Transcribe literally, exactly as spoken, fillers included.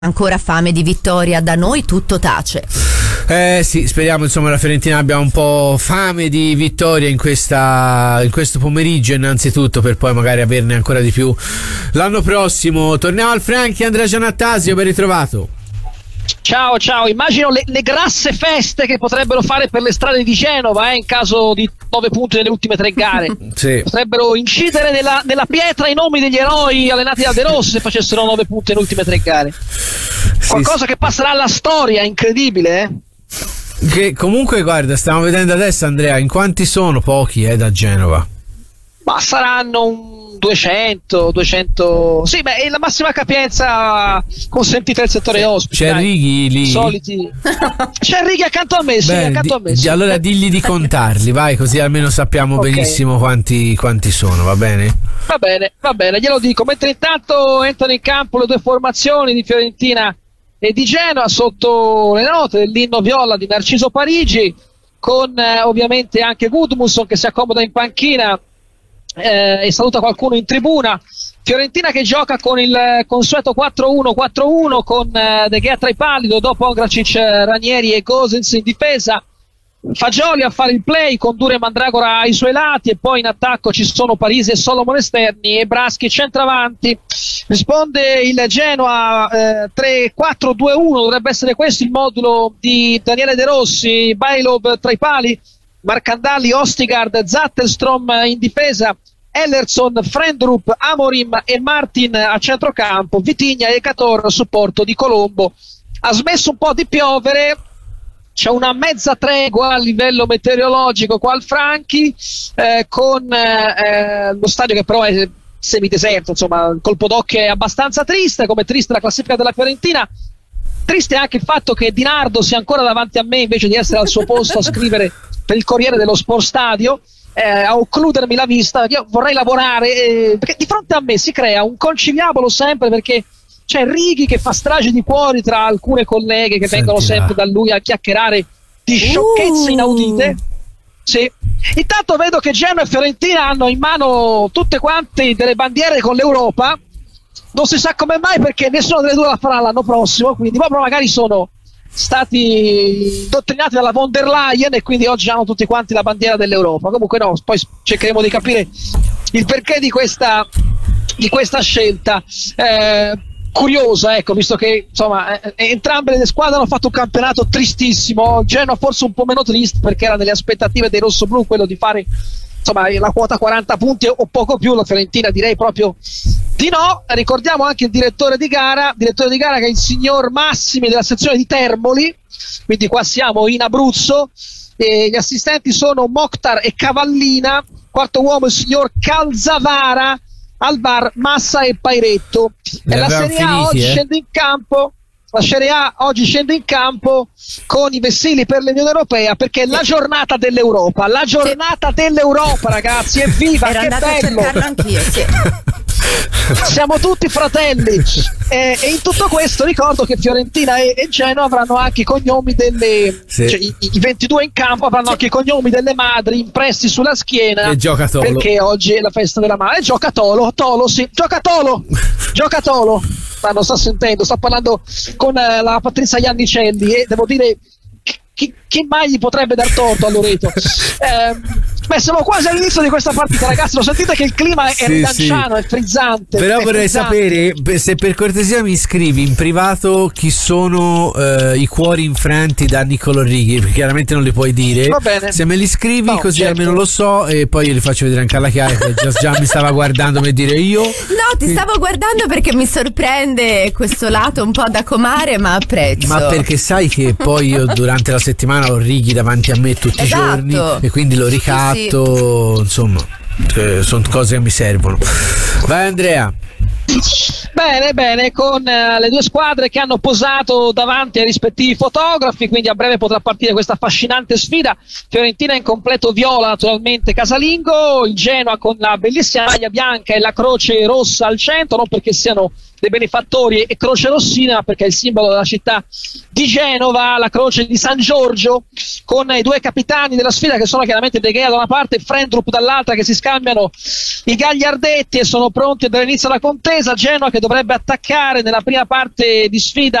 Ancora fame di vittoria, da noi tutto tace. Eh sì, speriamo insomma la Fiorentina abbia un po' fame di vittoria in questa in questo pomeriggio innanzitutto, per poi magari averne ancora di più l'anno prossimo. Torniamo al Franchi. Andrea Giannattasio, ben ritrovato. Ciao, ciao, immagino le, le grasse feste che potrebbero fare per le strade di Genova eh, in caso di nove punti nelle ultime tre gare. Sì. Potrebbero incidere nella, nella pietra i nomi degli eroi allenati da De Rossi se facessero nove punti nelle ultime tre gare. Qualcosa che passerà alla storia, incredibile, eh? Che comunque, guarda, stiamo vedendo adesso, Andrea, in quanti sono? Pochi, eh, da Genova. Ma saranno un duecento, duecento. Sì, beh, è la massima capienza consentita del settore ospite. C'è Righi lì? Soliti. C'è Righi accanto a me, sì, Beh, accanto a me. Sì. Allora digli di contarli, vai, così almeno sappiamo Okay. benissimo quanti, quanti sono, va bene? Va bene, va bene, glielo dico. Mentre intanto entrano in campo le due formazioni di Fiorentina e di Genoa sotto le note dell'inno viola di Narciso Parigi, con eh, ovviamente anche Gudmundsson che si accomoda in panchina eh, e saluta qualcuno in tribuna. Fiorentina che gioca con il consueto quattro uno quattro uno con eh, De Gea tra i pali, dopo Ongracic, Ranieri e Gosens in difesa. Fagioli a fare il play con Dure Mandragora ai suoi lati, e poi in attacco ci sono Parisi e Solomon esterni e Braschi centravanti. Risponde il Genoa eh, tre quattro due uno, dovrebbe essere questo il modulo di Daniele De Rossi. Bailov tra i pali, Marcandali, Ostigard, Zattelstrom in difesa, Ellerson, Frendrup, Amorim e Martin a centrocampo, Vitigna e Cator a supporto di Colombo. Ha smesso un po' di piovere, c'è una mezza tregua a livello meteorologico qua al Franchi, eh, con eh, lo stadio che però è semideserto, insomma il colpo d'occhio è abbastanza triste, come triste la classifica della Fiorentina. Triste anche il fatto che Di Nardo sia ancora davanti a me invece di essere al suo posto a scrivere per il Corriere dello Sport Stadio, eh, a occludermi la vista. Io vorrei lavorare, eh, perché di fronte a me si crea un conciliabolo sempre, perché c'è Righi che fa strage di cuori tra alcune colleghe che Senti vengono là. sempre da lui a chiacchierare di sciocchezze Uh. inaudite. Sì. Intanto vedo che Genoa e Fiorentina hanno in mano tutte quante delle bandiere con l'Europa. Non si sa come mai, perché nessuna delle due la farà l'anno prossimo, quindi proprio magari sono stati indottrinati dalla von der Leyen e quindi oggi hanno tutti quanti la bandiera dell'Europa. Comunque no, poi cercheremo di capire il perché di questa, di questa scelta. Eh, curiosa, ecco, visto che insomma eh, entrambe le squadre hanno fatto un campionato tristissimo. Genoa forse un po' meno triste, perché era nelle aspettative dei rossoblù quello di fare insomma la quota quaranta punti o poco più. La Fiorentina direi proprio di no. Ricordiamo anche il direttore di gara, direttore di gara che è il signor Massimi della sezione di Termoli, quindi qua siamo in Abruzzo, e gli assistenti sono Mokhtar e Cavallina, quarto uomo il signor Calzavara, al bar Massa e Pairetto. Li E la avevamo Serie A finiti, oggi eh? scende in campo la Serie A oggi scende in campo con i vessilli per l'Unione Europea, perché è la giornata dell'Europa, la giornata dell'Europa, ragazzi, evviva, Ero che andata a bello, cercarlo anch'io, sì. siamo tutti fratelli. Eh, e in tutto questo ricordo che Fiorentina e, e Genoa avranno anche i cognomi delle, Sì. cioè, i, i ventidue in campo avranno anche i cognomi delle madri impressi sulla schiena, E gioca Tolo. perché oggi è la festa della madre. E gioca Tolo, Tolo, sì, gioca Tolo, gioca Tolo. Ma non sta sentendo, sto parlando con eh, la Patrizia Iannicelli, e devo dire chi, chi mai gli potrebbe dar torto a Loreto. Eh, beh, siamo quasi all'inizio di questa partita, ragazzi, lo sentite che il clima è Sì, ridanciano, sì. è frizzante. Però è vorrei frizzante. sapere beh, se per cortesia mi scrivi in privato chi sono eh, i cuori infranti da Niccolò Righi, perché chiaramente non li puoi dire. Va bene. Se me li scrivi, No, così certo. almeno lo so, e poi io li faccio vedere anche alla Chiara, che già, già mi stava guardando per dire io. No, ti stavo guardando perché mi sorprende questo lato un po' da comare, ma apprezzo. Ma perché sai che poi io durante la settimana ho Righi davanti a me tutti Esatto. i giorni, e quindi lo ricatto, insomma, eh, sono cose che mi servono. Vai Andrea. Bene, bene, con eh, le due squadre che hanno posato davanti ai rispettivi fotografi, quindi a breve potrà partire questa affascinante sfida. Fiorentina in completo viola, naturalmente casalingo, il Genoa con la bellissima maglia bianca e la croce rossa al centro, non perché siano dei benefattori e croce rossina, perché è il simbolo della città di Genova, la croce di San Giorgio, con i due capitani della sfida che sono chiaramente De Gea da una parte e Frendrup dall'altra, che si scambiano i gagliardetti e sono pronti a dare inizio alla contesa. Genoa che dovrebbe attaccare nella prima parte di sfida